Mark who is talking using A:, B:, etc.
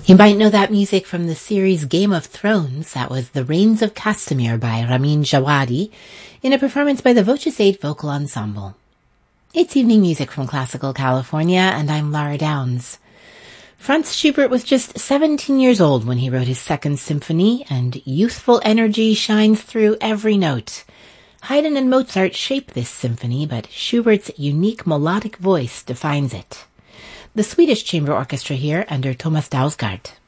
A: You might know that music from the series Game of Thrones. That was The Reigns of Castamere by Ramin Djawadi in a performance by the Voces 8 Vocal Ensemble. It's evening music from Classical California, and I'm Lara Downs. Franz Schubert was just 17 years old when he wrote his Second Symphony, and youthful energy shines through every note. Haydn and Mozart shaped this symphony, but Schubert's unique melodic voice defines it. The Swedish Chamber Orchestra here under Thomas Dausgaard.